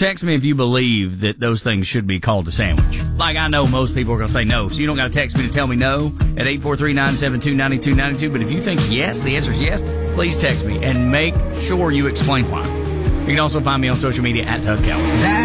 Text me if you believe that those things should be called a sandwich. Like, I know most people are going to say no, so you don't got to text me to tell me no at 843-972-9292. But if you think yes, the answer is yes, please text me and make sure you explain why. You can also find me on social media at Tug Calloway.